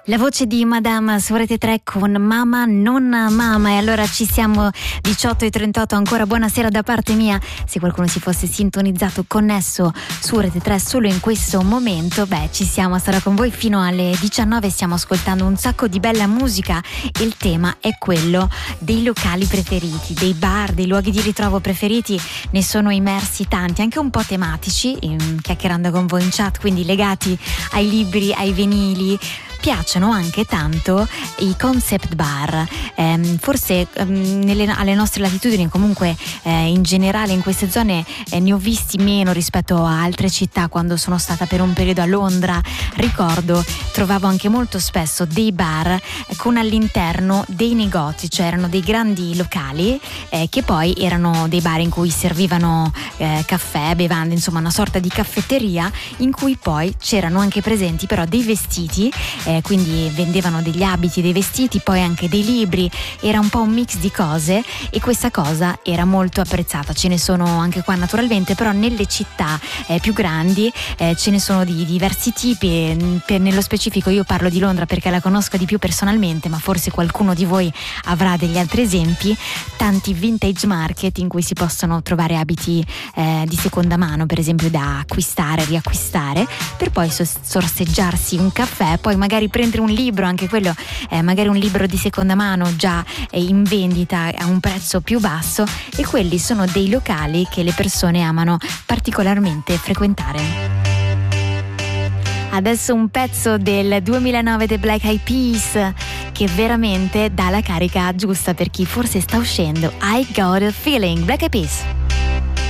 La voce di Madame su Rete 3 con Mama non Mama. E allora ci siamo, 18:38, ancora buonasera da parte mia. Se qualcuno si fosse sintonizzato, connesso su Rete 3 solo in questo momento, ci siamo, sarà con voi fino alle 19. Stiamo ascoltando un sacco di bella musica. Il tema è quello dei locali preferiti, dei bar, dei luoghi di ritrovo preferiti. Ne sono immersi tanti, anche un po' tematici, chiacchierando con voi in chat, quindi legati ai libri, ai vinili. Piacciono anche tanto i concept bar, forse alle nostre latitudini, comunque in generale in queste zone ne ho visti meno rispetto a altre città. Quando sono stata per un periodo a Londra, ricordo, trovavo anche molto spesso dei bar con all'interno dei negozi, cioè erano dei grandi locali che poi erano dei bar in cui servivano caffè, bevande, insomma una sorta di caffetteria in cui poi c'erano anche presenti però dei vestiti, quindi vendevano degli abiti, dei vestiti, poi anche dei libri. Era un po' un mix di cose e questa cosa era molto apprezzata. Ce ne sono anche qua naturalmente, però nelle città più grandi ce ne sono di diversi tipi. Nello specifico io parlo di Londra perché la conosco di più personalmente, ma forse qualcuno di voi avrà degli altri esempi. Tanti vintage market in cui si possono trovare abiti di seconda mano, per esempio, da acquistare, riacquistare, per poi sorseggiarsi un caffè, poi magari prendere un libro, anche quello magari un libro di seconda mano già in vendita a un prezzo più basso. E quelli sono dei locali che le persone amano particolarmente frequentare. Adesso un pezzo del 2009 dei Black Eyed Peas che veramente dà la carica giusta per chi forse sta uscendo. I Got a Feeling, Black Eyed Peas.